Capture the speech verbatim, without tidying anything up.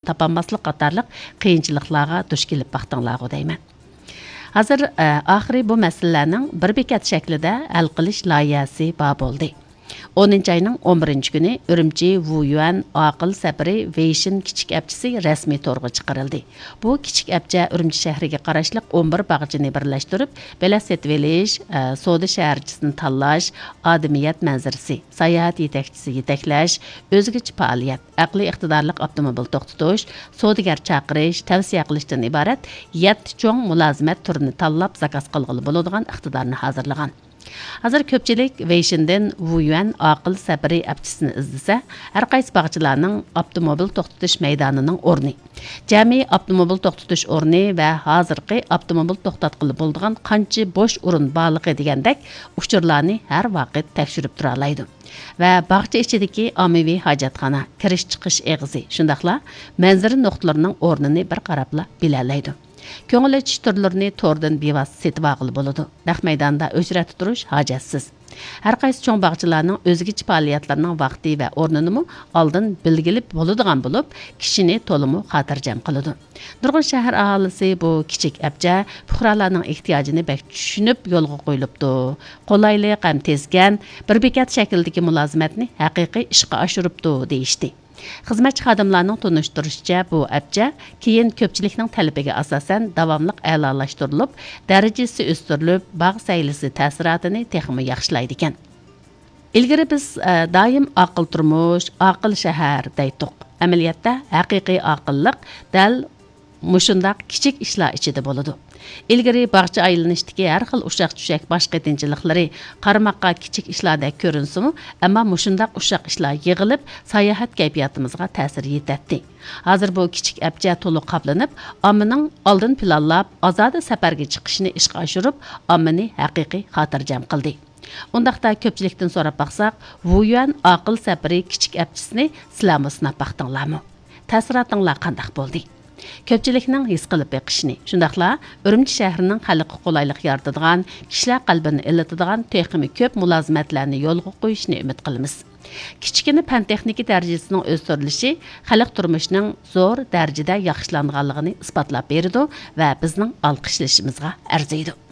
tapanmaslik qatarlıq qiyinchiliklarga duch kelib baxtinglarga deyman. Hazır axiri bu məsələlərinin bir bekat şəklində həll qilish layihəsi bar bo'ldi. o'ninchi ayning o'n birinchi kuni Ürümçi Wuyuan aqil sapiri Weishin kichik apchisi rasmiy to'rga chiqarildi. Bu kichik apcha Ürümçi shahriga qarashliq o'n bir bag'chini birlashtirib, bilet setib olish, savdo shaharchisini tanlash, odamiyat manzarasi, sayohat yetakchisi yetaklash, o'zgacha faoliyat, aqliy iqtidorli avtomobil to'xtatish, savdogar chaqirish, tavsiya qilishdan iborat yetti cho'ng mulozimat turini tanlab zakaz qilg'ili bo'ladigan iqtidorni hozirlagan. Hazır köpçilik Weishin'den Wuyuan aqil sapiri apchisini izlasa, har qaysi bag'chilarning avtomobil to'xtatish maydonining o'rni, jami avtomobil to'xtatish o'rni va hozirgi avtomobil to'xtatqili bo'lgan qancha bo'sh o'rin borligi degandek uchurlarni har vaqt tekshirib tura oladi. Va bag'cha ichidagi ommaviy hojatxona, kirish chiqish eg'izi, shundaqla manzara nuqtalarining o'rnini bir qarabla bilalaydi. Көңіл өтіш түрлеріні тордан бевас сетіп ағылы болуды. Нақ майданда өчірәті тұрыш хажассыз. Әр қайсы чоң бағчыларының өзгіч пағалиятларының вақти вә орнынымы алдын білгіліп болудыған болып, кішіні толымы қатыржам қылыды. Нұрғын шәһәр ағалысы бұл кичік әпчә пұқраларының ихтияжыны бәк түшініп yolға қойылыпты. Қолайлы, қам тезген, бір бекет шәкілдікі мұлазыметіні әқиқи ішқа ашырыпты дейішті. Xizmatchi xodimlarning tunishtirishicha bu apcha keyin ko'pchilikning talabiga asosan davomliq a'lolashtirilib, darajasi o'stirilib, bog' saylisi ta'sirotini texmi yaxshilaydi ekan. Ilgari biz doim aql turmush, aql shahar deydik. Amaliyotda haqiqiy aqlliq dal mushundaq kichik ishlar ichida bo'ladi. İlgari bağça aylanışdagi har xil ushaq-tushaq boshqa tinchiliklari qarmoqqa kichik ishlarda ko'rinsimi, ammo mushundaq ushaq ishlar yig'ilib, sayohat kayfiyatimizga ta'sir yetatdi. Hozir bu kichik apcha to'liq qoplanib, ommaning oldin planlab, ozoda safarga chiqishini ishga oshirib, ommani haqiqiy xotirjam qildi. Undaqda ko'pchilikdan so'rab baqsaq, Wuyuan aqil sapiri kichik apchisini sizlarmi sinab baqdinglarmi? Ta'siratinglar qandaq bo'ldi? Köpçilikning his qilib beqishini, shundaqla Ürümçi shahrining xalqi qulaylik yaratadigan, kishilar qalbini illatadigan texmi ko'p mulozimatlarni yo'lga qo'yishni umid qilamiz. Kichikini fan texniki darajasining o'stirilishi xalq turmushining zo'r darajada yaxshilanganligini isbotlab berdi va bizning olqishlashimizga arziydi.